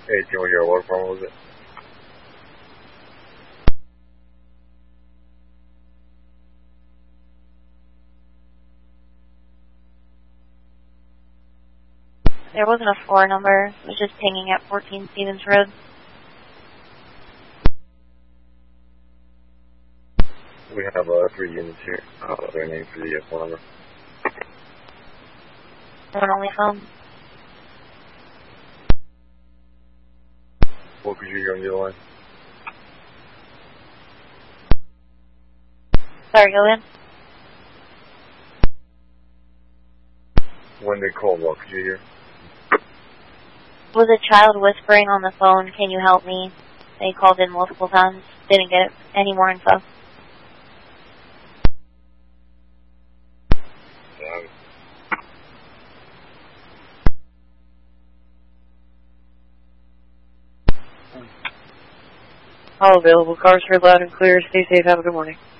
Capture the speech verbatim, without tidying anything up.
eighteen, what your what problem was it? There wasn't a floor number. It was just pinging at fourteen Stevens Road. We have uh, three units here. Uh, their name for the uh, phone number. One only phone. What could you hear on the other line? Sorry, go in. When they called, what could you hear? Was a child whispering on the phone, "Can you help me?" They called in multiple times. Didn't get any more info. Um, All available cars are loud and clear. Stay safe. Have a good morning.